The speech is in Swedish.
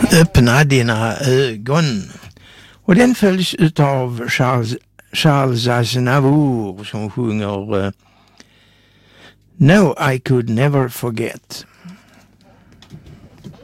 Öppna dina ögon. Och den följs utav Charles Aznavour som sjunger No, I could never forget.